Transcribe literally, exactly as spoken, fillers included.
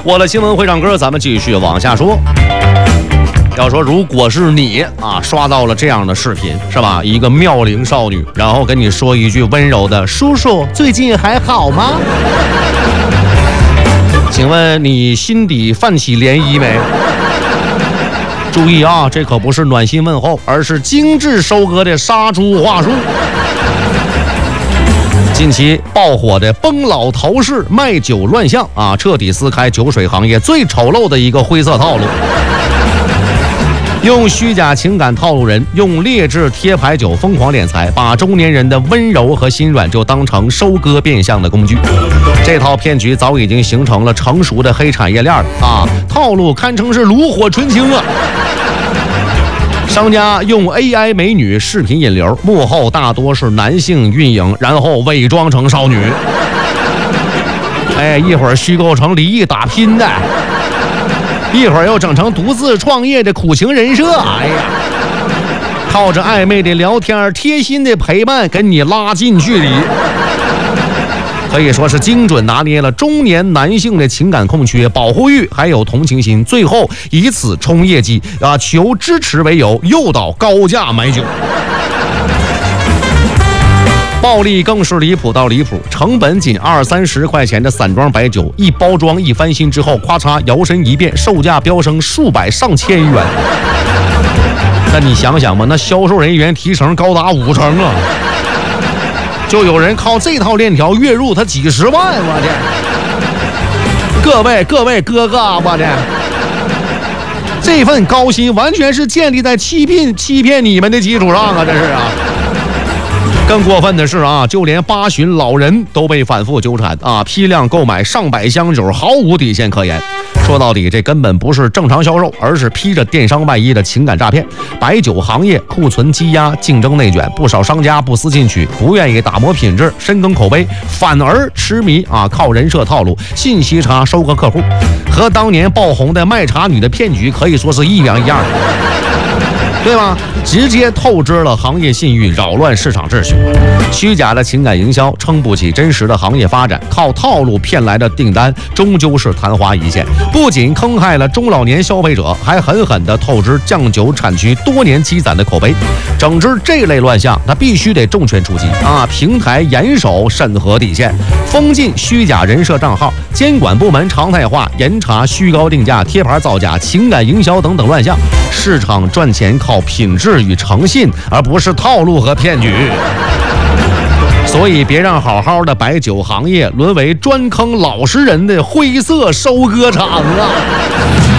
我的新闻会唱歌，咱们继续往下说。要说如果是你啊，刷到了这样的视频，是吧？一个妙龄少女，然后跟你说一句温柔的“叔叔，最近还好吗？”请问你心底泛起涟漪没？注意啊，这可不是暖心问候，而是精致收割的杀猪话术。近期爆火的崩老头式卖酒乱象啊，彻底撕开酒水行业最丑陋的一个灰色套路。用虚假情感套路人，用劣质贴牌酒疯狂敛财，把中年人的温柔和心软就当成收割变相的工具。这套骗局早已经形成了成熟的黑产业链了啊，套路堪称是炉火纯青啊。商家用 A I 美女视频引流，幕后大多是男性运营，然后伪装成少女。哎，一会儿虚构成离异打拼的，一会儿又整成独自创业的苦情人设。哎呀，靠着暧昧的聊天，贴心的陪伴，跟你拉近距离。可以说是精准拿捏了中年男性的情感空缺、保护欲还有同情心，最后以此冲业绩啊，求支持为由诱导高价买酒。暴利更是离谱到离谱，成本仅二三十块钱的散装白酒，一包装一翻新之后，咔嚓摇身一变，售价飙升数百上千元。那你想想吧，那销售人员提成高达五成啊！就有人靠这套链条月入他几十万，我天！各位各位哥哥，我天！这份高薪完全是建立在欺骗欺骗你们的基础上啊，这是啊！更过分的是啊，就连八旬老人都被反复纠缠啊，批量购买上百箱酒，毫无底线可言。说到底，这根本不是正常销售，而是披着电商外衣的情感诈骗。白酒行业库存积压，竞争内卷，不少商家不思进取，不愿意打磨品质，深耕口碑，反而痴迷啊，靠人设套路、信息差收割客户，和当年爆红的卖茶女的骗局可以说是一模一样的。对吧？直接透支了行业信誉，扰乱市场秩序。虚假的情感营销撑不起真实的行业发展，靠套路骗来的订单终究是昙花一现，不仅坑害了中老年消费者，还狠狠地透支酱酒产区多年积攒的口碑。整治这类乱象，它必须得重拳出击啊！平台严守审核底线，封禁虚假人设账号，监管部门常态化严查虚高定价、贴牌造假、情感营销等等乱象。市场赚钱靠品质与诚信，而不是套路和骗局。所以别让好好的白酒行业沦为专坑老实人的灰色收割场啊！